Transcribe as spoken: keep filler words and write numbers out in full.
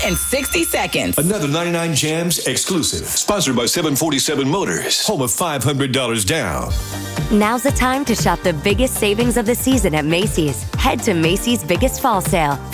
in sixty seconds. Another ninety-nine Jams exclusive. Sponsored by seven forty-seven Motors. Home of five hundred dollars down. Now's the time to shop the biggest savings of the season at Macy's. Head to Macy's Biggest Fall Sale